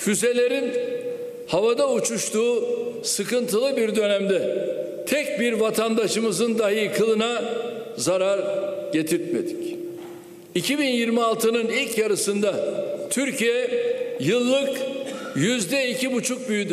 Füzelerin havada uçuştuğu sıkıntılı bir dönemde tek bir vatandaşımızın dahi kılına zarar getirtmedik. 2026'nın ilk yarısında Türkiye yıllık %2,5 büyüdü.